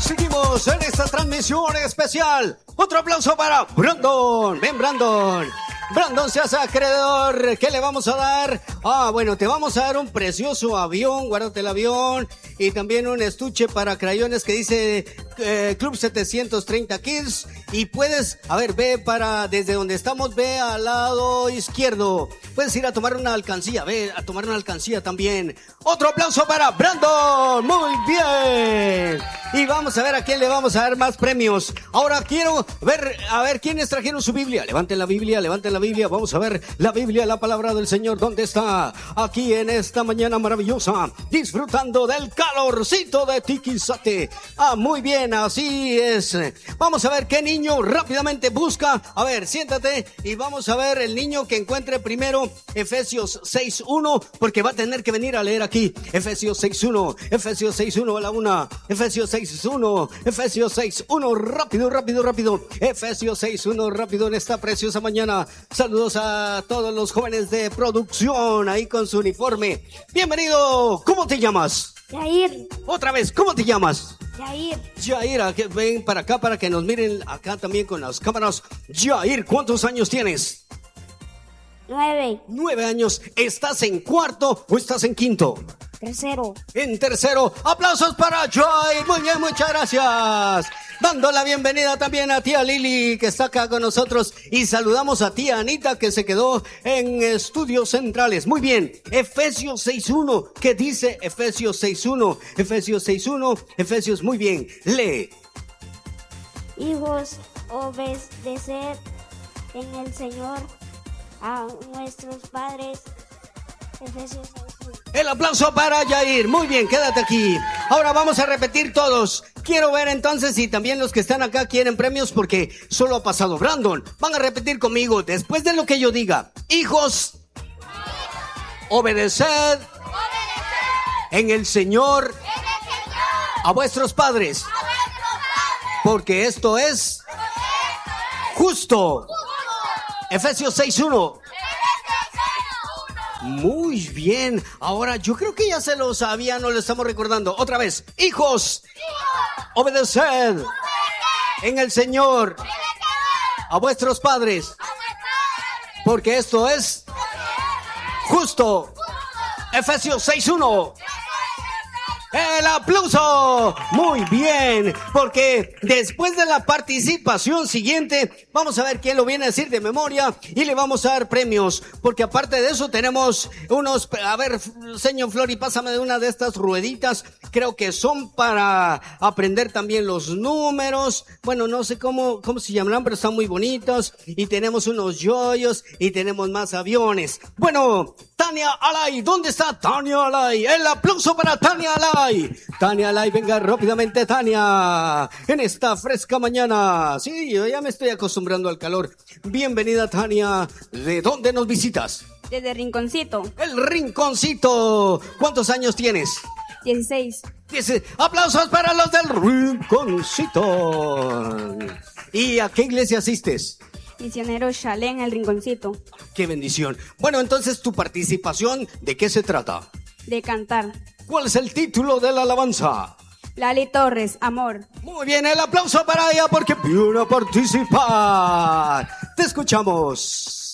Seguimos en esta transmisión especial. Otro aplauso para Brandon. Ven, Brandon. Brandon, seas acreedor. ¿Qué le vamos a dar? Bueno, te vamos a dar un precioso avión. Guárdate el avión. Y también un estuche para crayones que dice Club 730 Kids. Y puedes, ve desde donde estamos, ve al lado izquierdo. Puedes ir a tomar una alcancía. Ve a tomar una alcancía también. Otro aplauso para Brandon. Muy bien. Y vamos a ver a quién le vamos a dar más premios. Ahora quiero ver, quiénes trajeron su Biblia. Levanten la Biblia, levanten la Biblia. Vamos a ver la Biblia, la palabra del Señor. ¿Dónde está? Aquí en esta mañana maravillosa, disfrutando del calorcito de Tiquizate. Muy bien, así es. Vamos a ver qué niño rápidamente busca. Siéntate y vamos a ver el niño que encuentre primero Efesios 6.1, porque va a tener que venir a leer aquí. Efesios 6.1, Efesios 6.1 a la una, Efesios 6.1, Efesios 6.1, rápido. Efesios 6.1, rápido en esta preciosa mañana. Saludos a todos los jóvenes de producción ahí con su uniforme. Bienvenido. ¿Cómo te llamas? Yair. Otra vez, ¿cómo te llamas? Yair, ven para acá para que nos miren acá también con las cámaras. Yair, ¿cuántos años tienes? 9. 9 años. ¿Estás en cuarto o estás en quinto? Tercero. En tercero. Aplausos para Jair. Muy bien, muchas gracias. Dando la bienvenida también a tía Lili, que está acá con nosotros. Y saludamos a tía Anita, que se quedó en estudios centrales. Muy bien. Efesios 6.1. ¿Qué dice Efesios 6.1? Efesios 6.1. Efesios, muy bien. Lee. Hijos, obedeced en el Señor a nuestros padres. Efesios 6.1. El aplauso para Yair. Muy bien, quédate aquí. Ahora vamos a repetir todos. Quiero ver entonces si también los que están acá quieren premios, porque solo ha pasado Brandon. Van a repetir conmigo después de lo que yo diga. Hijos, obedeced en el Señor a vuestros padres, porque esto es justo. Efesios 6.1. Muy bien. Ahora yo creo que ya se lo sabía, no lo estamos recordando. Otra vez. Hijos, obedeced en el Señor a vuestros padres, porque esto es justo. Efesios 6.1. ¡El aplauso! Muy bien, porque después de la participación siguiente, vamos a ver quién lo viene a decir de memoria y le vamos a dar premios, porque aparte de eso tenemos unos... señor Flori, pásame de una de estas rueditas, creo que son para aprender también los números, bueno, no sé cómo se llamarán, pero están muy bonitos, y tenemos unos yoyos, y tenemos más aviones. Bueno, Tania Alay, ¿dónde está Tania Alay? El aplauso para Tania Alay. Tania Alay, venga rápidamente, Tania, en esta fresca mañana. Sí, yo ya me estoy acostumbrando al calor. Bienvenida, Tania. ¿De dónde nos visitas? Desde Rinconcito. El Rinconcito. ¿Cuántos años tienes? 16. Aplausos para los del Rinconcito. ¿Y a qué iglesia asistes? Misionero Shalem, el Rinconcito. ¡Qué bendición! Bueno, entonces, ¿tu participación de qué se trata? De cantar. ¿Cuál es el título de la alabanza? Lali Torres, Amor. Muy bien, el aplauso para ella porque viene a participar. Te escuchamos.